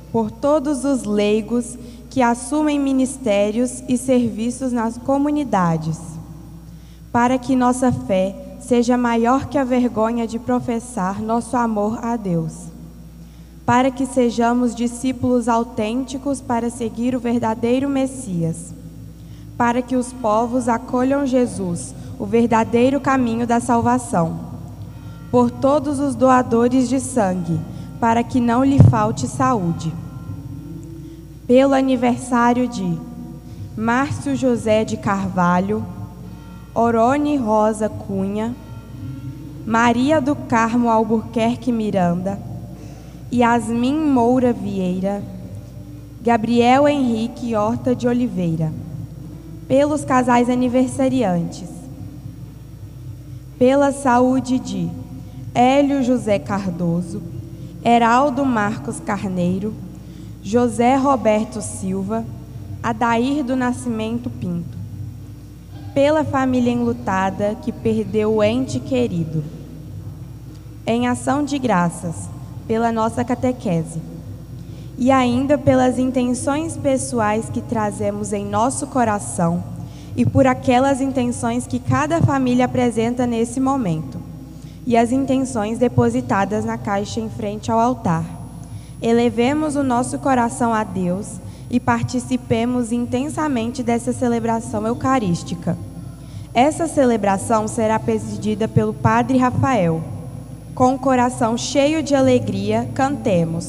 por todos os leigos que assumem ministérios e serviços nas comunidades, para que nossa fé seja maior que a vergonha de professar nosso amor a Deus, para que sejamos discípulos autênticos para seguir o verdadeiro Messias, para que os povos acolham Jesus, o verdadeiro caminho da salvação, por todos os doadores de sangue, para que não lhe falte saúde. Pelo aniversário de Márcio José de Carvalho, Orone Rosa Cunha, Maria do Carmo Albuquerque Miranda, Yasmin Moura Vieira, Gabriel Henrique Horta de Oliveira. Pelos casais aniversariantes, pela saúde de Hélio José Cardoso, Heraldo Marcos Carneiro, José Roberto Silva, Adair do Nascimento Pinto. Pela família enlutada que perdeu o ente querido. Em ação de graças, pela nossa catequese. E ainda pelas intenções pessoais que trazemos em nosso coração e por aquelas intenções que cada família apresenta nesse momento, e as intenções depositadas na caixa em frente ao altar. Elevemos o nosso coração a Deus e participemos intensamente dessa celebração eucarística. Essa celebração será presidida pelo Padre Rafael. Com o coração cheio de alegria, cantemos: